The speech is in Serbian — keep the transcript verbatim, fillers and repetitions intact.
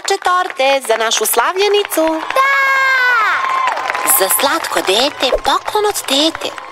parče torte za našu slavljenicu. Da! Za slatko dete poklon od tete.